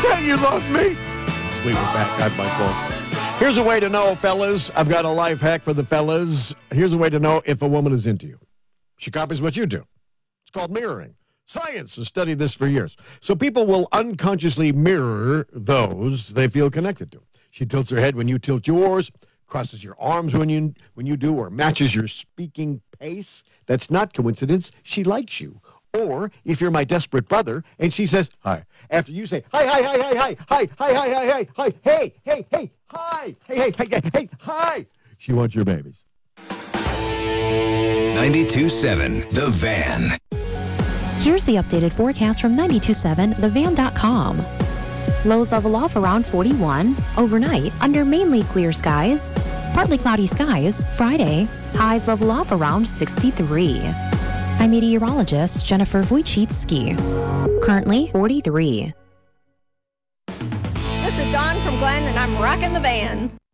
man, you love me. Leave it back. I'm Michael. Here's a way to know, fellas. I've got a life hack for the fellas. Here's a way to know if a woman is into you. She copies what you do. It's called mirroring. Science has studied this for years. So people will unconsciously mirror those they feel connected to. She tilts her head when you tilt yours, crosses your arms when you do, or matches your speaking pace. That's not coincidence. She likes you. Or if you're my desperate brother and she says hi, after you say hi, hi, hi, hi, hi, hi, hi, hi, hi, hi, hi, hey, hey, hey, hi, hey, hey, hey, hey, hi, she wants your babies. 92.7 The Van. Here's the updated forecast from 927thevan.com. Lows level off around 41. Overnight, under mainly clear skies. Partly cloudy skies. Friday, highs level off around 63. I'm meteorologist Jennifer Wojcicki. Currently 43. This is Dawn from Glenn, and I'm rocking the van.